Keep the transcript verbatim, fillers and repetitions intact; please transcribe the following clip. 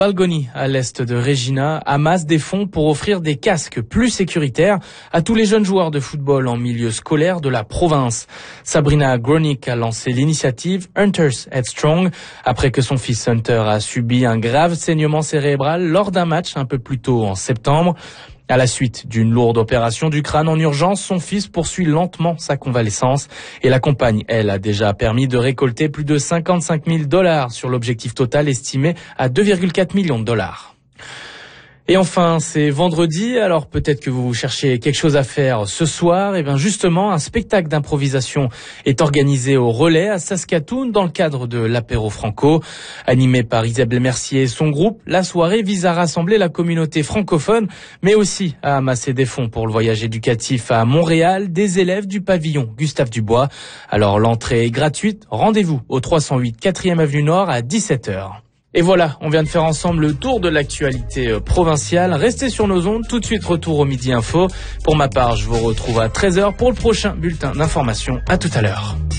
Balgoni, à l'est de Regina, amasse des fonds pour offrir des casques plus sécuritaires à tous les jeunes joueurs de football en milieu scolaire de la province. Sabrina Gronick a lancé l'initiative Hunters Headstrong après que son fils Hunter a subi un grave saignement cérébral lors d'un match un peu plus tôt en septembre. À la suite d'une lourde opération du crâne en urgence, son fils poursuit lentement sa convalescence et la compagne, elle, a déjà permis de récolter plus de cinquante-cinq mille dollars sur l'objectif total estimé à deux virgule quatre millions de dollars. Et enfin, c'est vendredi, alors peut-être que vous cherchez quelque chose à faire ce soir. Et bien justement, un spectacle d'improvisation est organisé au Relais à Saskatoon dans le cadre de l'apéro franco. Animé par Isabelle Mercier et son groupe, la soirée vise à rassembler la communauté francophone, mais aussi à amasser des fonds pour le voyage éducatif à Montréal des élèves du pavillon Gustave Dubois. Alors l'entrée est gratuite, rendez-vous au trois cent huit quatrième avenue Nord à dix-sept heures. Et voilà, on vient de faire ensemble le tour de l'actualité provinciale. Restez sur nos ondes, tout de suite retour au Midi Info. Pour ma part, je vous retrouve à treize heures pour le prochain bulletin d'information. À tout à l'heure.